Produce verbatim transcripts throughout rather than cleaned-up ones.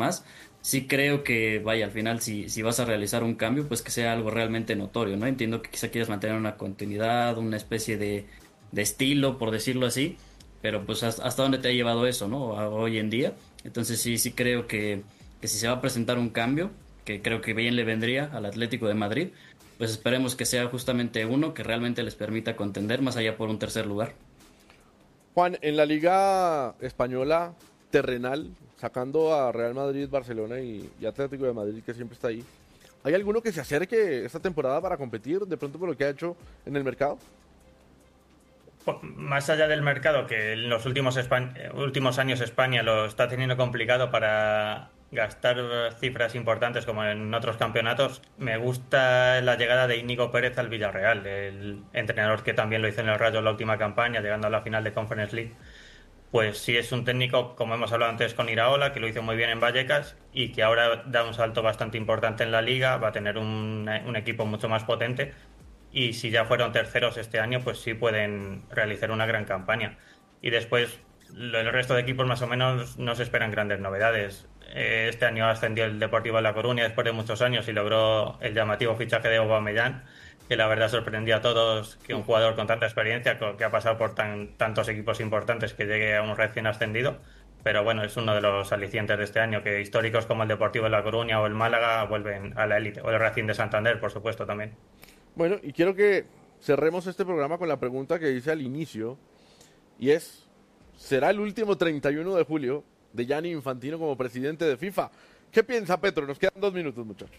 demás, sí creo que, vaya, al final si, si vas a realizar un cambio, pues que sea algo realmente notorio, ¿no? Entiendo que quizá quieras mantener una continuidad, una especie de, de estilo, por decirlo así, pero pues hasta, hasta dónde te ha llevado eso, ¿no? A- hoy en día. Entonces sí, sí creo que, que si se va a presentar un cambio, que creo que bien le vendría al Atlético de Madrid, pues esperemos que sea justamente uno que realmente les permita contender más allá por un tercer lugar. Juan, en la Liga Española terrenal, sacando a Real Madrid, Barcelona y, y Atlético de Madrid, que siempre está ahí, ¿hay alguno que se acerque esta temporada para competir de pronto por lo que ha hecho en el mercado? Pues, más allá del mercado, que en los últimos, Espa- eh, últimos años España lo está teniendo complicado para gastar cifras importantes como en otros campeonatos, me gusta la llegada de Íñigo Pérez al Villarreal, el entrenador que también lo hizo en el Rayo en la última campaña, llegando a la final de Conference League. Pues sí es un técnico, como hemos hablado antes con Iraola, que lo hizo muy bien en Vallecas y que ahora da un salto bastante importante en la liga, va a tener un, un equipo mucho más potente y si ya fueron terceros este año, pues sí pueden realizar una gran campaña. Y después, lo- el resto de equipos más o menos no se esperan grandes novedades. Eh, Este año ascendió el Deportivo de La Coruña después de muchos años y logró el llamativo fichaje de Aubameyang, que la verdad sorprendió a todos que un jugador con tanta experiencia, co- que ha pasado por tan, tantos equipos importantes, que llegue a un recién ascendido. Pero bueno, es uno de los alicientes de este año, que históricos como el Deportivo de La Coruña o el Málaga vuelven a la élite, o el Racing de Santander, por supuesto, también. Bueno, y quiero que cerremos este programa con la pregunta que hice al inicio, y es, ¿será el último treinta y uno de julio de Gianni Infantino como presidente de FIFA? ¿Qué piensa Petro? Nos quedan dos minutos, muchachos.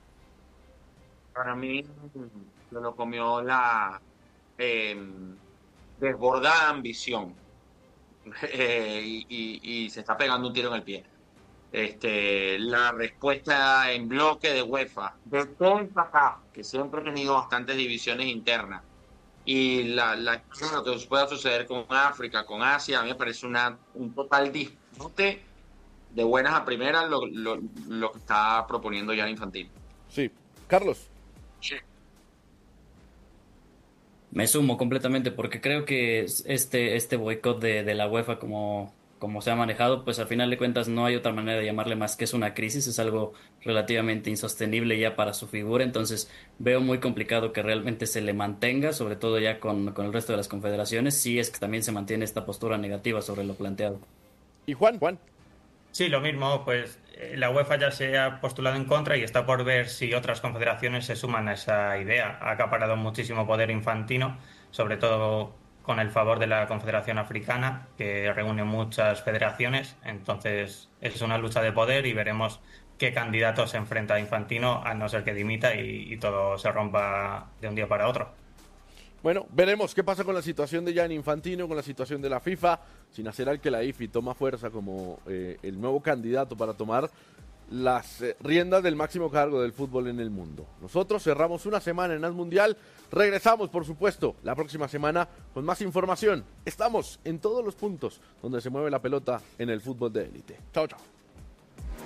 Para mí se lo comió la eh, desbordada ambición eh, y, y- y se está pegando un tiro en el pie. Este, la respuesta en bloque de UEFA, de todo el acá, que siempre ha tenido bastantes divisiones internas, y la, la, lo que pueda suceder con África, con Asia, a mí me parece una, un total disfrute de buenas a primeras lo, lo, lo que está proponiendo ya Infantino. Sí. Carlos. Me sumo completamente porque creo que es- este, este boicot de, de la UEFA como, como se ha manejado, pues al final de cuentas no hay otra manera de llamarle más que es una crisis, es algo relativamente insostenible ya para su figura, entonces veo muy complicado que realmente se le mantenga, sobre todo ya con, con el resto de las confederaciones, si es que también se mantiene esta postura negativa sobre lo planteado. Y Juan, Juan. Sí, lo mismo, pues eh, la UEFA ya se ha postulado en contra y está por ver si otras confederaciones se suman a esa idea. Ha acaparado muchísimo poder infantino, sobre todo con el favor de la Confederación Africana, que reúne muchas federaciones. Entonces es una lucha de poder y veremos qué candidato se enfrenta a Infantino, a no ser que dimita y, y todo se rompa de un día para otro. Bueno, veremos qué pasa con la situación de Gianni Infantino, con la situación de la FIFA, sin hacer al que la I F I toma fuerza como eh, el nuevo candidato para tomar las eh, riendas del máximo cargo del fútbol en el mundo. Nosotros cerramos una semana en el Mundial, regresamos por supuesto la próxima semana con más información. Estamos en todos los puntos donde se mueve la pelota en el fútbol de élite. Chao, chao.